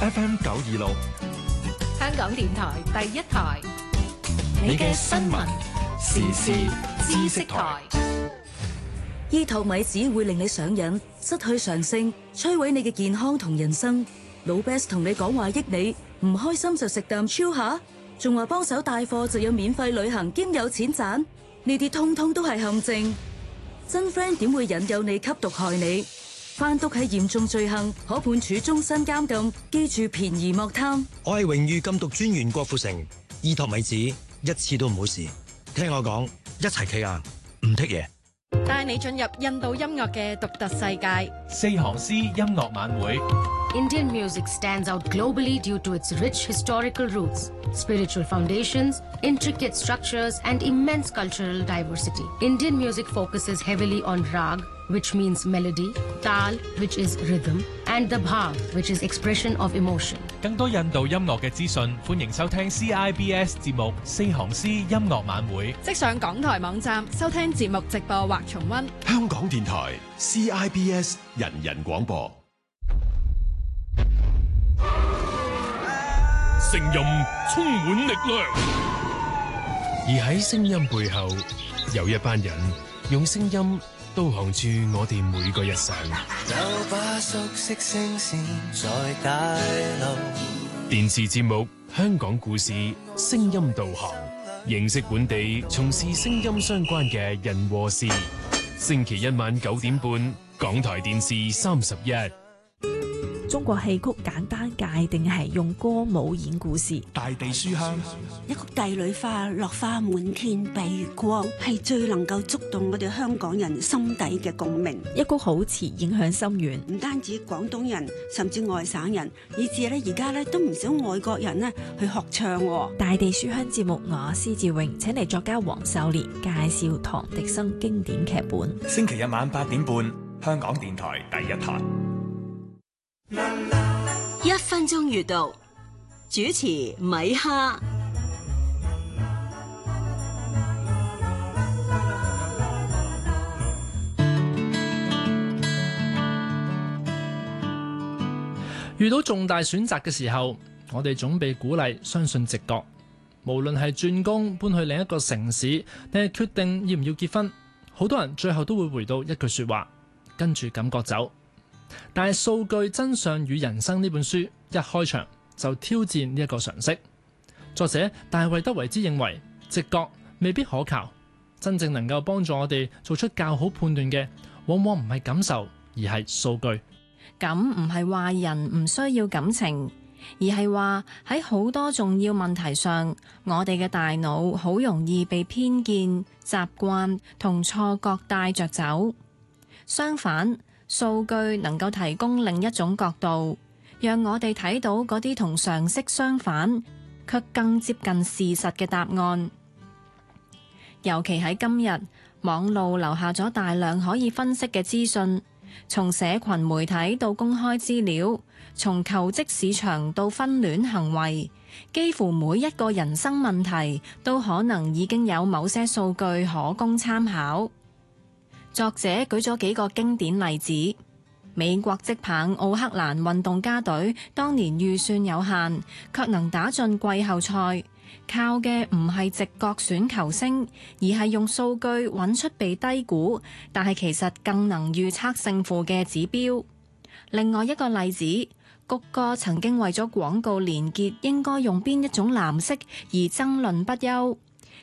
FM 926， 香港電台第一台， 你嘅新聞時事知識台。 依托米子會令你上癮，失去常性，摧毀你嘅健康同人生。老 Best 同你講話益你，唔開心就食啖超下，仲話幫手帶貨就有免費旅行兼有錢賺，呢啲通通都係陷阱。真 friend 點會引誘你吸毒害你？販毒係嚴重罪行，可判處終身監禁。記住便宜莫貪。 我係榮譽禁毒專員郭富城，依托米子一次都唔好試。聽我講，一齊企硬，唔剔嘢。 帶你進入印度音樂嘅獨特世界。 四行詩音樂晚會。 Indian music stands out globally due to its rich historical roots, spiritual foundations, intricate structures, and immense cultural diversity. Indian music focuses heavily on rag, which means melody, tal, which is rhythm, and the bhav, which is expression of emotion. 更多印度音樂嘅資訊，歡迎收聽 CIBS 節目《四行詩音樂晚會》。 即上港台網站收聽節目直播或重溫。 香港電台 CIBS 人人廣播。 聲音充滿力量，而喺聲音背後，有一班人用聲音導航住我哋每個日常。 有把熟悉聲線在大路。 電視節目《香港故事》聲音導航，認識本地從事聲音相關嘅人和事。星期一晚9點半，港台電視31。 中國戲曲簡單界定係用歌舞演故事。 大地書香， 一曲帝女花，落花滿天蔽月光，係最能夠觸動我哋香港人心底嘅共鳴。 一曲好詞影響深遠， 唔單止廣東人，甚至外省人，以至咧而家咧都唔少外國人咧去學唱。 大地書香節目，我施志榮請嚟作家黃秀蓮介紹唐滌生經典劇本。 星期日晚8點半，香港電台第一台。 1分鐘閱讀，主持米哈。 遇到重大選擇嘅時候，我哋總被鼓勵相信直覺。無論係轉工、搬去另一個城市，定係決定要唔要結婚，好多人最後都會回到一句說話：跟住感覺走。但係《數據真相與人生》呢本書一開場就挑戰呢一個常識。作者大衛德維茲認為，直覺未必可靠，真正能夠幫助我哋做出較好判斷嘅，往往唔係感受，而係數據。 咁唔係話人唔需要感情，而係話喺好多重要問題上，我哋嘅大腦好容易被偏見、習慣同錯覺帶着走。相反，數據能夠提供另一種角度，讓我哋睇到嗰啲同常識相反，卻更接近事實嘅答案。尤其喺今日，網路留下咗大量可以分析嘅資訊，從社群媒體到公開資料，從求職市場到婚戀行為，幾乎每一個人生問題都可能已經有某些數據可供參考。作者舉咗幾個經典例子。美國職棒奧克蘭運動家隊當年預算有限，卻能打進季後賽，靠嘅唔係直覺選球星，而係用數據揾出被低估，但係其實更能預測勝負嘅指標。另外一個例子，谷歌曾經為咗廣告連結應該用邊一種藍色而爭論不休。